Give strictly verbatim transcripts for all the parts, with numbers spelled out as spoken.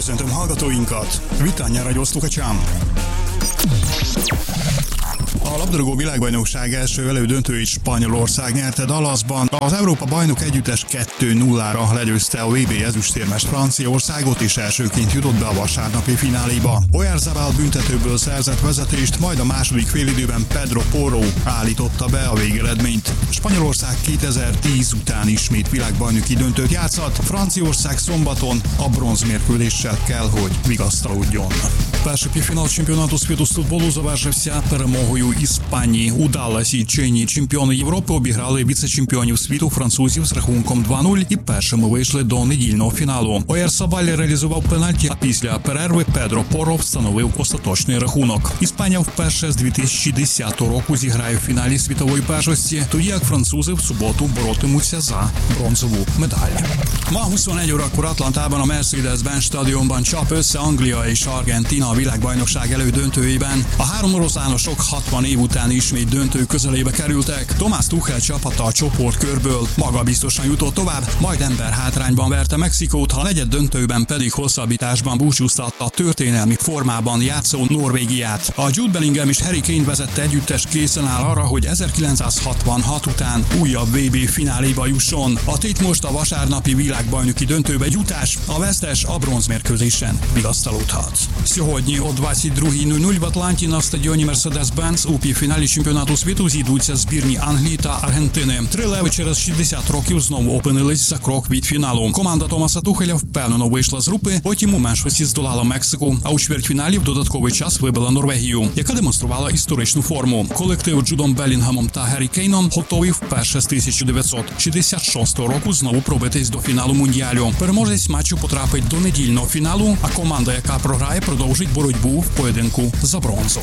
Köszöntöm hallgatóinkat! Vítán radio sluchačám! A labdarúgó világbajnokság első elődöntőit Spanyolország nyerte Dallasban. Az Európa bajnok együttes kettő nullára legyőzte a vé bé ezüstérmes Franciaországot, és elsőként jutott be a vasárnapi fináléba. Oyarzabal büntetőből szerzett vezetést, majd a második félidőben Pedro Porro állította be a végeredményt. Spanyolország kétezer-tíz után ismét világbajnoki döntőt játszhat, Franciaország szombaton a bronzmérkőzéssel kell, hogy vigasztalódjon. Перший півфінал чемпіонату світу з футболу завершився перемогою Іспанії. У Далласі чинні чемпіони Європи обіграли віце-чемпіонів світу французів з рахунком два нуль і першими вийшли до недільного фіналу. Оярзабаль реалізував пенальті, а після перерви Педро Порро встановив остаточний рахунок. Іспанія вперше з дві тисячі десятого року зіграє в фіналі світової першості, тоді як французи в суботу боротимуться за бронзову медаль. Ma huszonegy órakor Atlantában a Mercedes-Benz stadionban csap össze Anglia és Argentína a világbajnokság elődöntőjében. A három oroszlánosok hatvan év után ismét döntő közelébe kerültek. Thomas Tuchel csapata a csoportkörből magabiztosan jutott tovább, majd emberhátrányban verte Mexikót, a negyed döntőben pedig hosszabbításban búcsúztatta a történelmi formában játszó Norvégiát. A Jude Bellingham és Harry Kane vezette együttes készen áll arra, hogy ezerkilencszázhatvanhat után újabb vé bé fináléba jusson. A tét most a vasárnapi világbajnoki döntőbe jutás, a vesztes a bronzmérkőzésen vigasztalódhat. Сьогодні о двадцять другій нуль нуль в Атланті на стадіоні Mercedes-Benz у півфіналі чемпіонату світу зійдуться збірні Англії та Аргентини. Три леви через шістдесят років знову опинились за крок від фіналу. Команда Томаса Тухеля впевнено вийшла з групи, потім у меншості здолала Мексику, а у чвертьфіналі в додатковий час вибила Норвегію, яка демонструвала історичну форму. Колектив Джудом Белінгhamом та Гаррі Кейном готові вперше з тисяча дев'ятсот шістдесят шостого року знову пробитись до фіналу Мундіалю. Переможець матчу потрапить до недільного фіналу, а команда, яка програє, продовжить боротьбу в поєдинку за bronzot.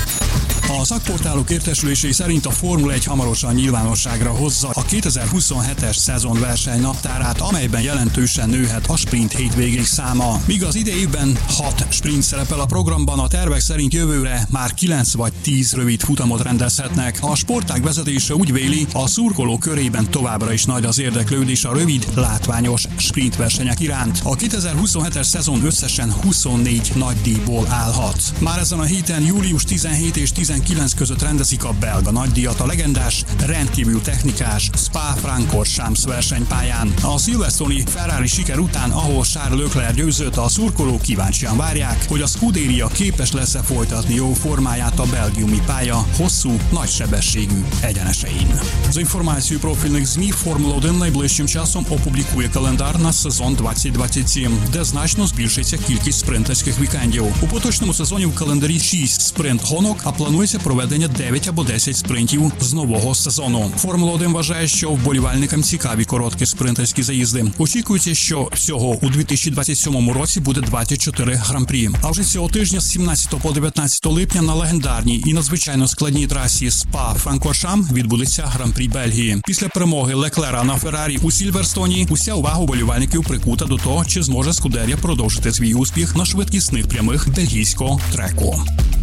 A szakportálok értesülései szerint a Formula egy hamarosan nyilvánosságra hozza a kétezer-huszonhetes szezon versenynaptárát, amelyben jelentősen nőhet a sprint hétvégék száma. Míg az idei évben hat sprint szerepel a programban, a tervek szerint jövőre már kilenc vagy tíz rövid futamot rendezhetnek. A sportág vezetése úgy véli, a szurkolók körében továbbra is nagy az érdeklődés a rövid, látványos sprint versenyek iránt. A kétezer-huszonhetes szezon összesen huszonnégy nagydíjból állhat. Már ezen a héten július tizenhét és tizenkilenc között rendezik a belga nagydíjat a legendás, rendkívül technikás Spa-Francorchamps versenypályán. A szilvesztoni Ferrari siker után, ahol Charles Leclerc győzött, a szurkolók kíváncsian várják, hogy a Scuderia képes lesz-e folytatni jó formáját a belgiumi pálya hosszú, nagysebességű egyenesein. За інформацією профільних ЗМІ, Формула один найближчим часом опублікує календар на сезон двадцять двадцять сім, де значно збільшиться кількість спринтерських вікендів. У поточному сезоні в календарі шість спринт-гонок, а планується проведення дев'ять або десять спринтів з нового сезону. Формула один вважає, що вболівальникам цікаві короткі спринтерські заїзди. Очікується, що всього у дві тисячі двадцять сьомому році буде двадцять чотири гран-прі. А вже цього тижня з сімнадцятого по дев'ятнадцяте липня на легендарній і надзвичайно складній трасі Спа-Франкоршам відбудеться гран-прі Бельгії. Після перемоги Леклера на Феррарі у Сільверстоні уся увага вболівальників прикута до того, чи зможе Скудерія продовжити свій успіх на швидкісних прямих бельгійського треку.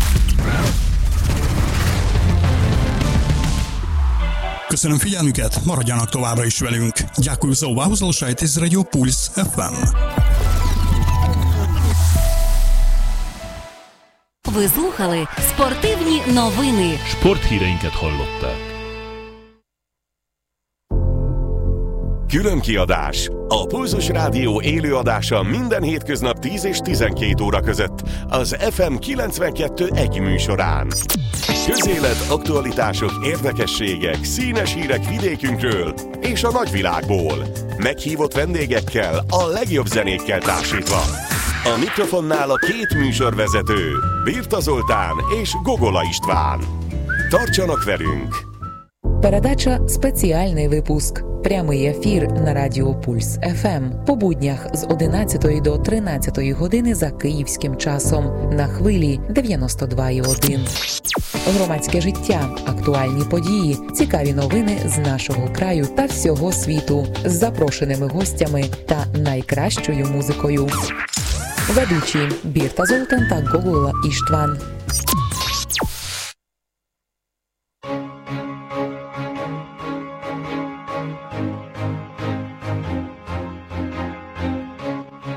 Köszönöm figyelmüket, maradjanak továbbra is velünk. Дякую за увагу, залишайтесь з Радіо Пульс еф ем. Ви слухали спортивні новини. Sporthíreinket hallották. Különkiadás. A Pulzus Rádió élőadása minden hétköznap tíz és tizenkét óra között az ef em kilencvenkettő egy műsorán. Közélet, aktualitások, érdekességek, színes hírek vidékünkről és a nagyvilágból. Meghívott vendégekkel, a legjobb zenékkel társítva. A mikrofonnál a két műsorvezető, Birta Zoltán és Gogola István. Tartsanak velünk! Передача «Спеціальний випуск». Прямий ефір на Радіо Пульс еф ем по буднях з одинадцятої до тринадцятої години за київським часом на хвилі дев'яносто два і один. Громадське життя, актуальні події, цікаві новини з нашого краю та всього світу з запрошеними гостями та найкращою музикою. Ведучі Бірта Золтан та Гогола Іштван.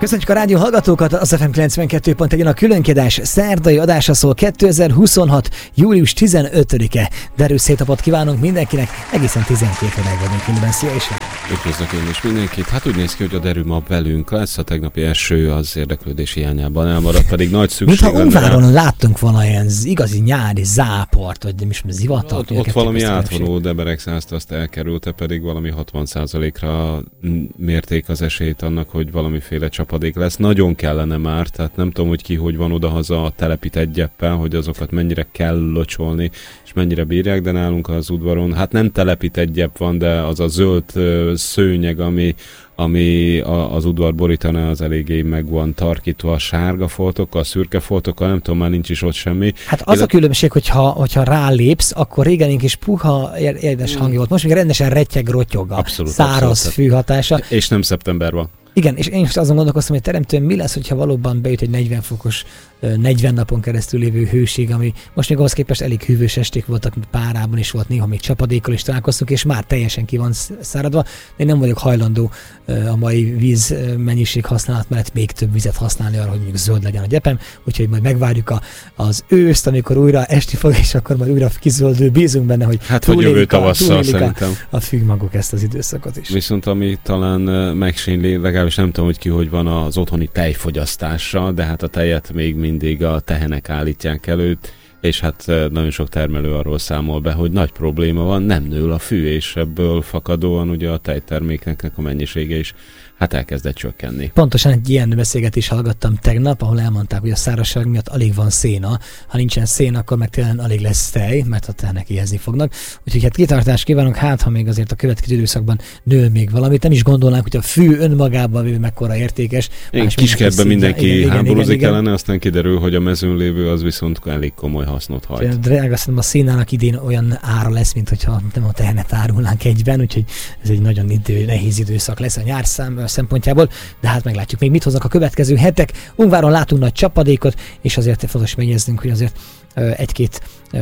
Köszönjük a rádió hallgatókat, az ef em kilencvenkettő pont egy a különkedés szerdai adása szól kétezer-huszonhat. július tizenötödike. Derű szép napot kívánunk mindenkinek, egészen tizenkét óráig vagyunk mindenben. Szia is! Üdvözlök én is mindenkit. Hát úgy néz ki, hogy a Derű ma velünk lesz, a tegnapi eső az érdeklődés hiányában elmaradt, pedig nagy szükség lenne. Mintha Ungváron láttunk volna ilyen igazi nyári záport, vagy nem is zivatar. Ott, ott valami átvonó, de Beregszászt azt elkerülte, pedig valami hatvan százalékra mérték az esélyt annak, hogy valamiféle csapadék lesz. Nagyon kellene már, tehát nem tudom, hogy ki hogy van odahaza telepített gyeppel, hogy azokat mennyire kell locsolni, és mennyire bírják, de nálunk az udvaron, hát nem telepített gyepp van, de az a zöld szőnyeg, ami, ami a, az udvar borítaná, az eléggé meg van tarkítva a sárga foltokkal, a szürke foltokkal, nem tudom, már nincs is ott semmi. Hát az Éle... a különbség, hogyha, hogyha rálépsz, akkor régen egy kis puha, érdes hangja volt, most még rendesen rettyeg, rotyog a abszolút, száraz abszolút. Fű hatása. És nem szeptember van. Igen, és én is azon gondolkoztam, hogy teremtően mi lesz, hogyha valóban bejut egy negyven fokos, negyven napon keresztül lévő hőség, ami most még ahhoz képest elég hűvös esték voltak, párában is volt, néha még csapadékkal is találkoztunk, és már teljesen ki van száradva. Én nem vagyok hajlandó a mai víz mennyiség használat mellett még több vizet használni arra, hogy mondjuk zöld legyen a gyepem, úgyhogy majd megvárjuk a, az őszt, amikor újra esti fog, és akkor majd újra kizöldül, bízunk benne, hogy hát, hogy jövő tavasszal szerintem. A, a függmagok ezt az időszakot is. Viszont ami talán megsínli, legalábbis nem tudom, hogy ki hogy van az otthoni tejfogyasztása, de hát a tejet még mindig a tehenek állítják elő, és hát nagyon sok termelő arról számol be, hogy nagy probléma van, nem nő a fű, és ebből fakadóan ugye a tejterméknek a mennyisége is hát elkezdett csökkenni. Pontosan egy ilyen beszélgetést hallgattam tegnap, ahol elmondták, hogy a szárazság miatt alig van széna. Ha nincsen szén, akkor meg tényleg alig lesz tej, mert a tehenek éhezni fognak. Úgyhogy hát kitartást kívánok, hát ha még azért a következő időszakban nő még valamit. Nem is gondolnánk, hogy a fű önmagában véve mekkora értékes. Igen, kiskertben mindenki igen, háborúzik igen, ellene, aztán kiderül, hogy a mezőn lévő az viszont elég komoly hasznot hajt. Drága, szerintem a szénának idén olyan ára lesz, mint hogyha nem a tehenet árulnánk egyben, úgyhogy ez egy nagyon idő, nehéz időszak lesz a nyárszám szempontjából, de hát meglátjuk még mit hoznak a következő hetek. Ungváron látunk nagy csapadékot, és azért fontos megjegyeznünk, hogy azért egy-két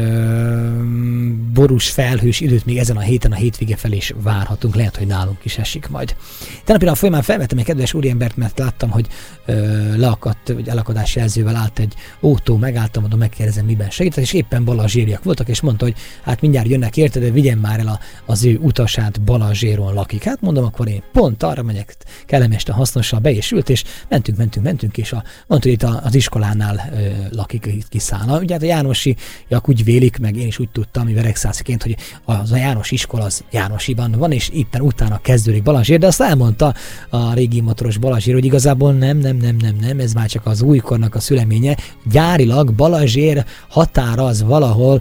ö, borús, felhős időt még ezen a héten, a hétvége felé is várhatunk. Lehet, hogy nálunk is esik majd. Tenapi nap folyamán felvettem egy kedves úriembert, mert láttam, hogy ö, leakadt, vagy elakadás jelzővel állt egy autó, megálltam, oda megkérdezem, miben segített, és éppen balazsériak voltak, és mondta, hogy hát mindjárt jönnek érte, de vigyen már el a, az ő utasát, Balazséron lakik. Hát mondom, akkor én pont arra megyek, kellemesen, hasznosan be és ült, és mentünk, mentünk, mentünk, és a, mondta, hogy itt az iskolánál ö, lakik, itt kiszállna. Ugye hát a Jánosi-jak úgy vélik, meg én is úgy tudtam, mi veregszásziként, hogy az a János iskola az Jánosiban van, és éppen utána kezdődik Balazsér, de azt elmondta a régi motoros Balazsér, hogy igazából nem, nem, nem, nem, nem, ez már csak az újkornak a szüleménye. Gyárilag Balazsér határa az valahol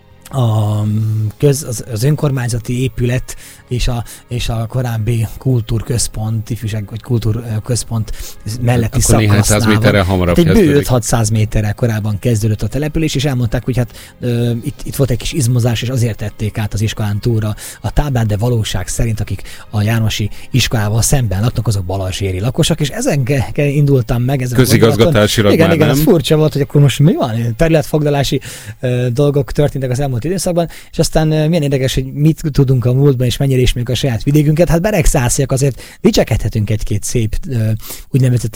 a köz, az, az önkormányzati épület és a, és a korábbi kultúrközpont, ifjúság vagy kultúrközpont melletti szakasznál. Akkor néhány száz méterre hamarabb kezdődik. Egy bő öt-hatszáz méterre korábban kezdődött a település, és elmondták, hogy hát ö, itt, itt volt egy kis izmozás, és azért tették át az iskolán túlra a táblát, de valóság szerint, akik a Jánosi iskolával szemben laknak, azok balazséri lakosok, és ezen indultam meg. Ezen közigazgatásilag igen, már igen, nem. Ez furcsa volt, hogy akkor most mi van? Területfoglalási ö, dolgok történtek az elmúlt időszakban, és aztán milyen érdekes, hogy mit tudunk a múltban, és mennyire ismerjük a saját vidékünket. Hát beregszásziak azért dicsekedhetünk egy-két szép úgynevezett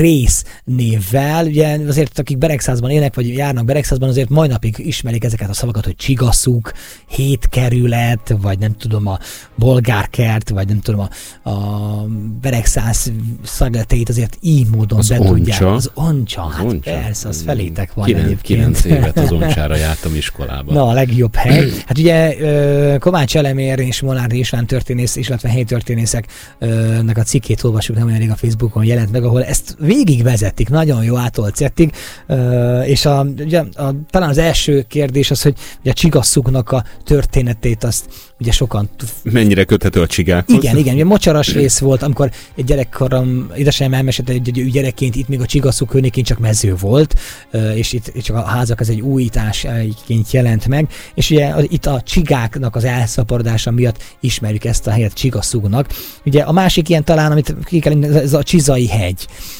résznévvel. Ugye azért, akik Beregszászban élnek, vagy járnak Beregszászban, azért mai napig ismerik ezeket a szavakat, hogy Csigaszuk, Hétkerület, vagy nem tudom, a Bolgárkert, vagy nem tudom, a, a Beregszász szagleteit azért így módon az be oncsa. tudják. Az oncsa. Hát oncsa. Persze, az felétek van Kilen, egyébként. Kilenc évet az oncsára jártam iskolában. Na, a legjobb hely. Hát ugye Kovács Elemér és Molnár István történész, illetve helytörténészeknek a cikkét olvassuk nem olyan rég a Facebookon jelent meg, ahol ezt végigvezetik, nagyon jó átolcettig, és a, ugye, a, talán az első kérdés az, hogy ugye a Csigaszuknak a történetét azt ugye sokan... Mennyire köthető a csigákhoz? Igen, igen, ugye mocsaras rész volt, amikor egy gyerekkorom, édesanyám elmesélte, hogy egy gyerekként itt még a Csigaszuk környékén csak mező volt, és itt, itt csak a házak ez egy újításként jelent meg, és ugye itt a csigáknak az elszaporodása miatt ismerjük ezt a helyet Csigaszuknak. Ugye a másik ilyen talán, amit ki kell, ez a Csizai hegy.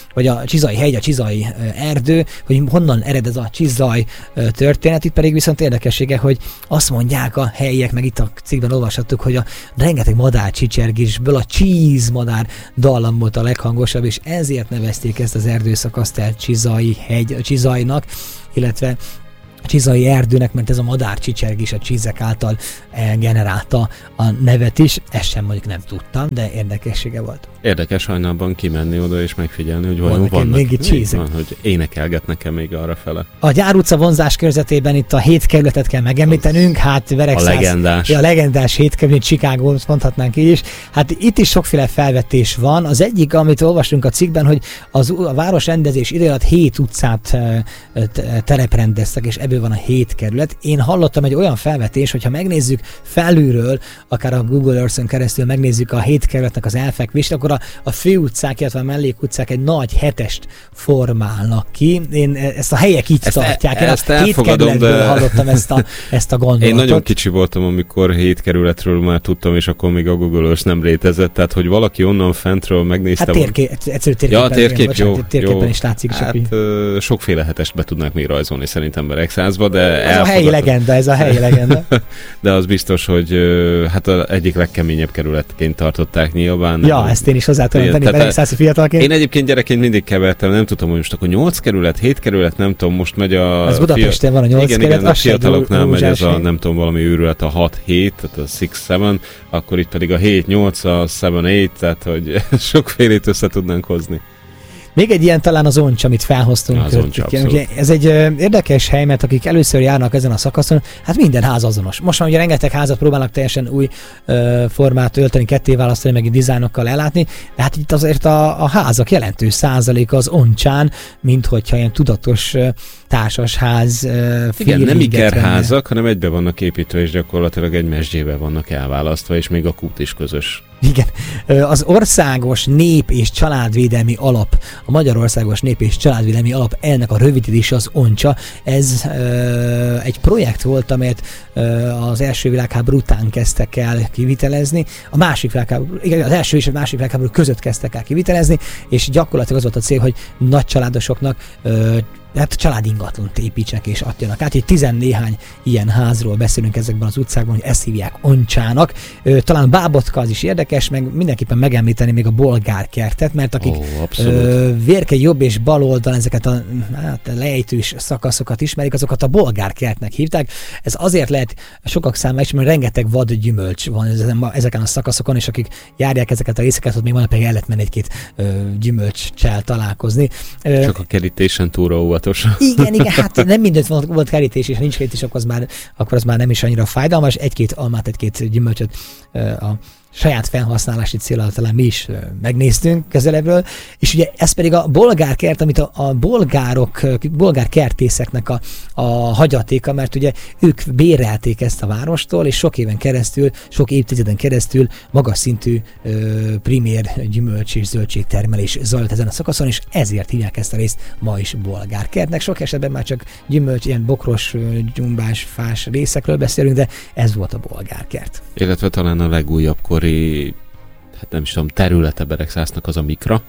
vagy a Csizai hegy, a Csizai erdő, hogy honnan ered ez a Csizai történet. Itt pedig viszont érdekessége, hogy azt mondják a helyiek, meg itt a cikkben olvashattuk, hogy a rengeteg madár csicsergésből a cheese madár dallam volt a leghangosabb, és ezért nevezték ezt az erdőszakaszt el Csizai hegy, Csizainak, illetve a Csizai erdőnek, mert ez a madár csicsergés a csízek által generálta a nevet is. Ezt sem mondjuk nem tudtam, de érdekessége volt. Érdekes hajnalban kimenni oda és megfigyelni, hogy vajon vannak, vannak még itt csízek. Van, hogy énekelgetnek-e még arra fele. A Gyár utca vonzás körzetében itt a hét kerületet kell megemlítenünk, hát Veregszász, a legendás. A legendás hét kerület, Chicago, mondhatnánk így is. Hát itt is sokféle felvetés van. Az egyik, amit olvastunk a cikkben, hogy az, a városrendezés idő alatt hét utcát tereprendeztek, és ebből van a hét kerület. Én hallottam egy olyan felvetés, hogyha megnézzük felülről, akár a Google Earth-ön keresztül megnézzük a hét kerületnek az elfekvést, akkor a, a főutcák, illetve a mellékutcák egy nagy hetest formálnak ki. Én ezt a helyek így ezt tartják. Én ezt a hét kerületből de... hallottam ezt a, ezt a gondolatot. Én nagyon kicsi voltam, amikor hét kerületről már tudtam, és akkor még a Google Earth nem létezett, tehát hogy valaki onnan fentről megnézte. Hát térkép, egyszerű térképen, ja, térkép, igen, jó, bocsánat, térképen jó. is látszik. Hát is, sokféle hetest be tudnák még rajzolni szerintem Beregszázba, de ez a helyi legenda, ez a helyi legenda. De az biztos, hogy hát az egyik legkeményebb kerületként tartották nyilván. Ja, nem, ezt én is hozzá tudom tenni Beregszászi fiatalként. Én egyébként gyerekként mindig kevertem, nem tudom, hogy most akkor nyolc kerület, hét kerület, nem tudom, most megy a... Ez Budapesten van a nyolc igen, kerület, igen, a fiataloknál megy ez a, hely. nem tudom, valami őrület, a hat hét, tehát a hat hét, akkor itt pedig a hét nyolc, a hét nyolc, tehát hogy sokfélét össze tudnánk hozni. Még egy ilyen talán az Oncsa, amit felhoztunk. Az Oncsa, ez egy ö, érdekes hely, mert akik először járnak ezen a szakaszon, hát minden ház azonos. Most már ugye rengeteg házat próbálnak teljesen új ö, formát ölteni, ketté választani, meg dizájnokkal ellátni, de hát itt azért a, a házak jelentős százaléka az Oncsán, mint hogyha ilyen tudatos ö, társasház ö, igen, nem ikerházak, hanem egybe vannak építve, és gyakorlatilag egy mesdjébe vannak elválasztva, és még a kút is közös. Igen. Az Országos Nép- és Családvédelmi Alap, a Magyarországos Nép- és Családvédelmi Alap, ennek a rövidítése az Oncsa. Ez ö, egy projekt volt, amelyet ö, az első világháború után kezdtek el kivitelezni. A másik világháború, igen, az első és a másik világháború között kezdtek el kivitelezni, és gyakorlatilag az volt a cél, hogy nagy családosoknak ö, hát családi ingatlant építsenek és adjanak át. Így tizennéhány ilyen házról beszélünk ezekben az utcákban, hogy ezt hívják Oncsának. Ö, talán Bábotka az is érdekes, meg mindenképpen megemlíteni még a bolgár kertet, mert akik oh, ö, Vérkei jobb és bal oldalon ezeket a hát, lejtős szakaszokat ismerik, azokat a bolgár kertnek hívták. Ez azért lehet sokak számára is, mert rengeteg vad gyümölcs van ezeken a szakaszokon, és akik járják ezeket a részeket, ott még van, pedig el lehet menni egy-két ö, gyümölccsel találkozni. Ö, Csak a kerítésen túlra óvatos. Igen, igen, hát nem mindent volt, volt kerítés, és ha nincs kerítés, akkor az már, akkor az már nem is annyira fájdalmas. Egy-két almát, egy-két gyümölcsöt a saját felhasználási célra talán mi is megnéztünk közelebbről, és ugye ez pedig a bolgárkert, amit a, a bolgárok, bolgár kertészeknek a, a hagyatéka, mert ugye ők bérelték ezt a várostól, és sok éven keresztül, sok évtizeden keresztül magas szintű ö, primér gyümölcs és zöldségtermelés zajlott ezen a szakaszon, és ezért hívják ezt a részt ma is bolgárkertnek. Sok esetben már csak gyümölcs, ilyen bokros, gyumbás, fás részekről beszélünk, de ez volt a bolgárkert. Illetve talán a legújabb kori, hát nem is tudom, területe Beregszásznak az a Mikra.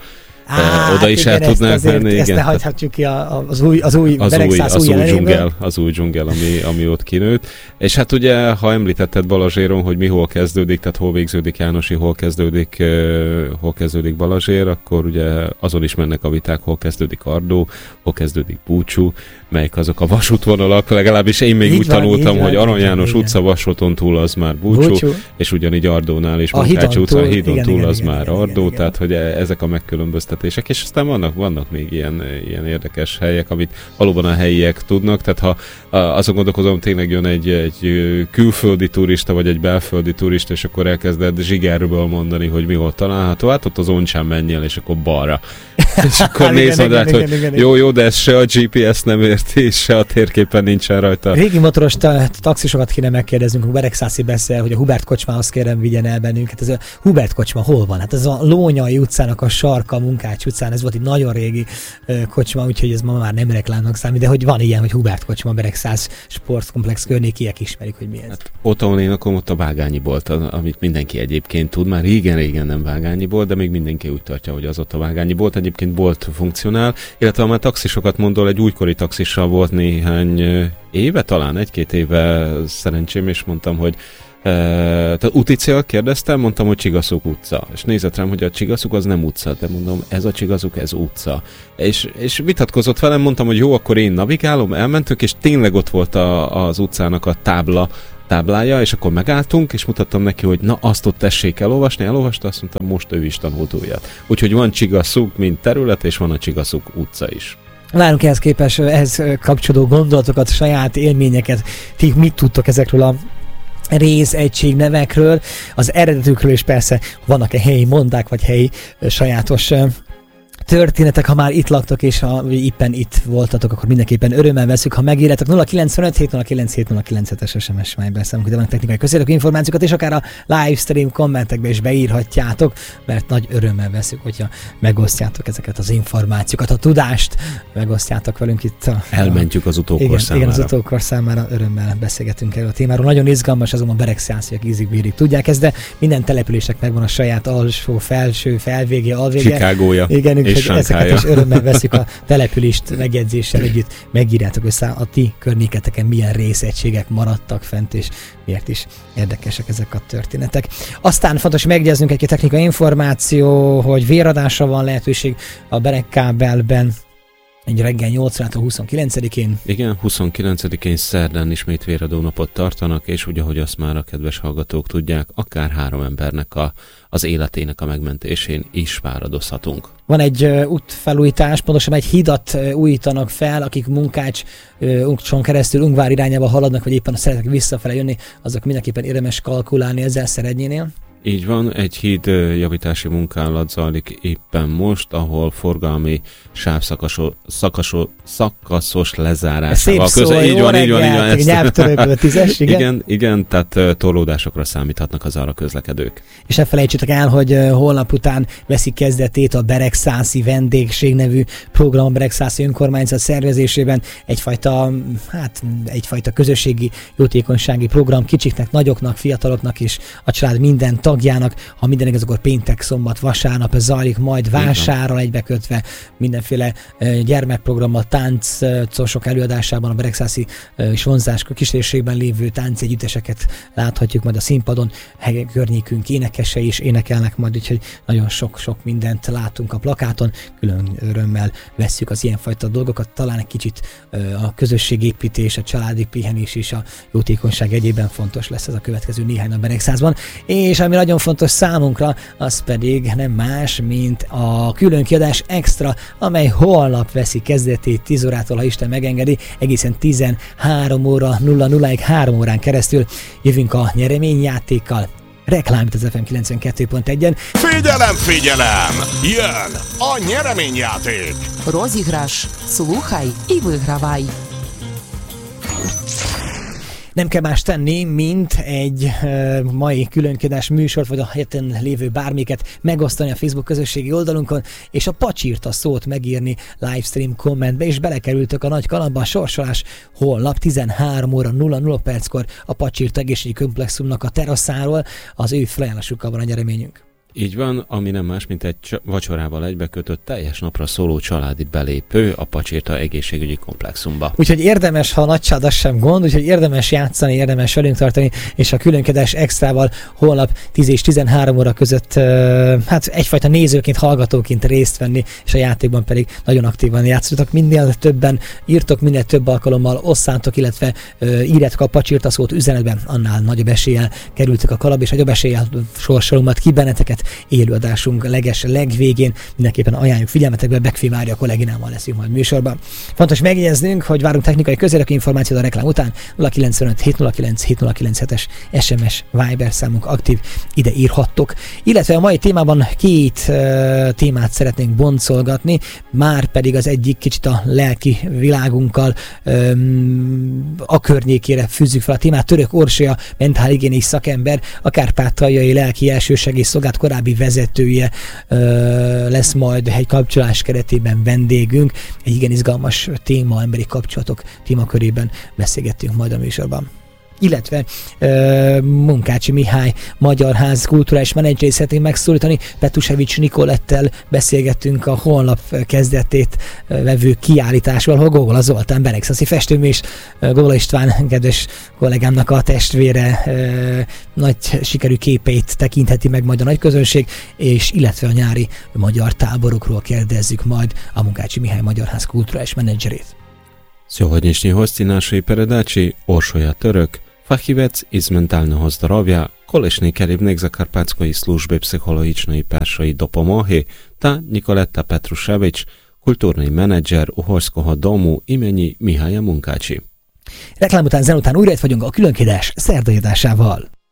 Á, oda is igen, el tudnánk ezt azért, menni. Ezt ne hagyhatjuk ki a, az új, az új az Beregszász új, új, az új dzsungel, az új dzsungel, ami, ami ott kinőtt. És hát ugye, ha említetted Balazséron, hogy mi hol kezdődik, tehát hol végződik Jánosi, hol kezdődik, uh, hol kezdődik Balazsér, akkor ugye azon is mennek a viták, hol kezdődik Ardó, hol kezdődik Búcsú, melyik azok a vasútvonalak, legalábbis én még így úgy van, tanultam, hogy Arany János utca vasúton túl az már Búcsú, Búcsú. És ugyanígy Ardónál és Munkácsi utca, a hídon igen, túl igen, az igen, már igen, Ardó, igen, tehát igen. Hogy ezek a megkülönböztetések, és aztán vannak, vannak még ilyen, ilyen érdekes helyek, amit valóban a helyiek tudnak, tehát ha azon gondolkozom, tényleg jön egy, egy külföldi turista, vagy egy belföldi turista, és akkor elkezded zsigerből mondani, hogy mi ott található, hát ott az Oncsán menjél, és akkor balra. És akkor nézd át, hogy igen, igen, jó, jó, de ez se a gé pé es nem érti, se a térképen nincsen rajta. Régi motoros taxisokat kéne megkérdeznünk, hogy Beregszászi beszél, hogy a Hubert kocsmához kérem vigyen el bennünket. Ez a Hubert kocsma hol van? Hát ez a Lónyai utcának a sarka, a Munkács utcán, ez volt egy nagyon régi uh, kocsma, úgyhogy ez ma már nem reklámnak számít, de hogy van ilyen, hogy Hubert kocsma, Beregszász sportkomplex környékiek ismerik, hogy mi ez. Hát, ott, ahol én lakom, ott a Vágányi bolt, amit mindenki egyébként tud, már régen-régen nem Vágányi bolt, de még mindenki úgy tartja, hogy az ott a Vágányi bolt. Egyébként mint bolt funkcionál, illetve ha már taxisokat mondol, egy újkori taxissal volt néhány éve, talán egy-két éve szerencsém, és mondtam, hogy E, tehát úti cél kérdeztem, mondtam, hogy Csigaszuk utca. És nézett rám, hogy a Csigaszuk az nem utca, de mondom, ez a Csigaszuk, ez utca. És, és vitatkozott velem, mondtam, hogy jó, akkor én navigálom, elmentünk, és tényleg ott volt a, az utcának a tábla, táblája, és akkor megálltunk, és mutattam neki, hogy na, azt ott tessék elolvasni, elolvasta, azt mondtam, most ő is tanult újat. Úgyhogy van Csigaszuk, mint terület, és van a Csigaszuk utca is. Várunk ehhez képest, ehhez kapcsolódó gondolatokat, saját élményeket, ti mit tudtok ezekről a rész, egység nevekről, az eredetükről, és persze vannak-e helyi mondák, vagy helyi sajátos történetek, ha már itt laktok, és ha éppen itt voltatok, akkor mindenképpen örömmel veszük, ha megírjátok. Nulla kilencvenöt hét nulla kilenc hét nulla kilenc es es em es Viber számunk, de vannak technikai közérdekű információkat, és akár a livestream kommentekbe is beírhatjátok, mert nagy örömmel veszük, hogyha megosztjátok ezeket az információkat, a tudást megosztjátok velünk itt. A, Elmentjük az utókor igen, számára. Igen, az utókor számára örömmel beszélgetünk erről a témáról. Nagyon izgalmas, azonban beregszánsziak ízig bírik tudják ezt, de minden településnek megvan a saját alsó, felső, felvége, alvége. Chicagója. Igen, ezeket is örömmel veszük a települést megjegyzéssel együtt, megírjátok össze a ti környéketeken milyen részegységek maradtak fent, és miért is érdekesek ezek a történetek. Aztán fontos megjegyeznünk egy technikai információ, hogy véradásra van lehetőség a Beregkábelben, egy reggel nyolc órától huszonkilencedikén. Igen, huszonkilencedikén szerdán ismét véradó napot tartanak, és ugye, ahogy azt már a kedves hallgatók tudják, akár három embernek a, az életének a megmentésén is fáradozhatunk. Van egy uh, útfelújítás, pontosan egy hidat uh, újítanak fel, akik Munkács uh, Uncson keresztül Ungvár irányába haladnak, vagy éppen szeretnek visszafele jönni, azok mindenképpen érdemes kalkulálni ezzel Szerednyénél. Így van, egy híd javítási munkálat zajlik éppen most, ahol forgalmi sávszakaszos szakasó, szakaszos lezárásával. Szép szó, így van, így van, így van. Nyelvtörőből tízes, igen. igen. Igen, tehát torlódásokra számíthatnak az arra közlekedők. És ne felejtsétek el, hogy holnap után veszik kezdetét a Beregszászi Vendégség nevű program a Beregszászi önkormányzat szervezésében. Egyfajta, hát egyfajta közösségi jótékonysági program kicsiknek, nagyoknak, fiataloknak és a család minden tagjának, ha minden igaz, akkor péntek, szombat, vasárnap ez zajlik, majd vásárral egybekötve mindenféle gyermekprogrammal, táncosok előadásában a Beregszászi és vonzás kísérségben lévő táncegyütteseket láthatjuk majd a színpadon, hely környékünk énekesei is énekelnek majd, úgyhogy nagyon sok-sok mindent látunk a plakáton, külön örömmel vesszük az ilyenfajta dolgokat, talán egy kicsit a közösségépítés, a családi pihenés és a jótékonyság egyében fontos lesz ez a következő néhány nap Beregszázban, és ami nagyon fontos számunkra, az pedig nem más, mint a különkiadás extra, amely holnap veszi kezdetét tíz órától, ha Isten megengedi, egészen tizenhárom óra nulla nullaig három órán keresztül jövünk a nyereményjátékkal. Reklámit az ef em kilencvenkettő pont egyen. Figyelem, figyelem! Jön a nyereményjáték! Розіграш. Слухай і вигравай. Nem kell más tenni, mint egy uh, mai különkiadás műsort, vagy a heten lévő bármiket megosztani a Facebook közösségi oldalunkon, és a pacsírta szót megírni livestream kommentbe, és belekerültök a nagy kalapba. A sorsolás holnap tizenhárom óra nulla nulla perckor a Pacsírta egészségügyi komplexumnak a teraszáról, az ő felajánlásukkal van a nyereményünk. Így van, ami nem más, mint egy vacsorával egybekötött teljes napra szóló családi belépő a Pacsírta egészségügyi komplexumba. Úgyhogy érdemes, ha a nagycsád az sem gond, úgyhogy érdemes játszani, érdemes velünk tartani, és a különkedés extrával holnap tíz és tizenhárom óra között hát egyfajta nézőként, hallgatóként részt venni, és a játékban pedig nagyon aktívan játszotok. Minél többen írtok, minél több alkalommal osszátok, illetve írjátok a Pacsírta szót üzenetben, annál nagyobb eséllyel kerültek a kalap, és nagyobb eséllyel sorsolunk majd ki benneteket élőadásunk leges legvégén. Mindenképpen ajánljuk figyelmetekbe, Bekfi Mária kolléginával leszünk majd műsorban. Fontos megjegyeznünk, hogy várunk technikai közérdekű információt a reklám után. Nulla kilencvenöt hét nulla kilenc hét nulla kilenc hetes es em es Viber számunk aktív, ide írhattok. Illetve a mai témában két uh, témát szeretnénk boncolgatni, már pedig az egyik kicsit a lelki világunkkal um, a környékére fűzzük fel a témát. Török Orsolya, mentálhigiénis szakember, a kárpátaljai lelki elsősegély szolgálat korábbi vezetője ö, lesz majd egy kapcsolás keretében vendégünk. Egy igen izgalmas téma, emberi kapcsolatok témakörében beszélgettünk majd a műsorban. illetve uh, Munkácsi Mihály Magyar Ház kulturális menedzserét szeretném megszólítani. Petrusevics Nikolettel beszélgettünk a honlap kezdetét uh, vevő kiállításról, ahol Gogola Zoltán beregszaszi festőmés, uh, Gogola István kedves kollégámnak a testvére uh, nagy sikerű képeit tekintheti meg majd a nagy közönség, és illetve a nyári magyar táborokról kérdezzük majd a Munkácsi Mihály Magyar Ház kulturális menedzserét. Сьогоднішні гості нашої передачі Оршоя Török, фахівець із ментального здоров'я, колишній керівник Закарпатської служби психологічної першої допомоги та Ніколетта Петрушевич, культурний менеджер Uhorського дому імені Mihály Munkácsi. Reklám után, zen után újra itt vagyunk a különkiadás szerdaadásával.